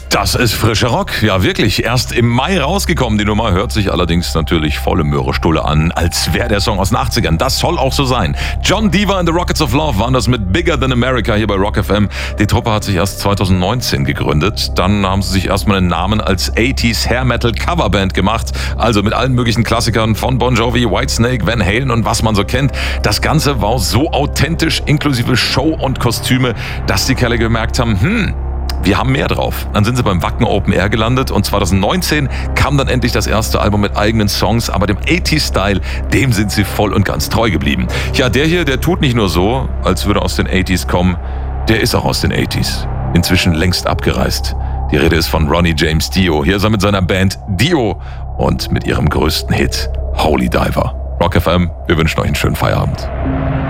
Das ist frischer Rock, ja wirklich. Erst im Mai rausgekommen. Die Nummer hört sich allerdings natürlich volle Möhrestulle an, als wäre der Song aus den 80ern. Das soll auch so sein. John Deaver and the Rockets of Love waren das mit Bigger Than America hier bei Rock FM. Die Truppe hat sich erst 2019 gegründet. Dann haben sie sich erstmal einen Namen als 80s Hair Metal Coverband gemacht. Also mit allen möglichen Klassikern von Bon Jovi, Whitesnake, Van Halen und was man so kennt. Das Ganze war so authentisch, inklusive Show und Kostüme, dass die Kerle gemerkt haben, wir haben mehr drauf. Dann sind sie beim Wacken Open Air gelandet und 2019 kam dann endlich das erste Album mit eigenen Songs, aber dem 80s-Style, dem sind sie voll und ganz treu geblieben. Ja, der hier, der tut nicht nur so, als würde aus den 80s kommen, der ist auch aus den 80s. Inzwischen längst abgereist. Die Rede ist von Ronnie James Dio. Hier ist er mit seiner Band Dio und mit ihrem größten Hit, Holy Diver. Rock FM, wir wünschen euch einen schönen Feierabend.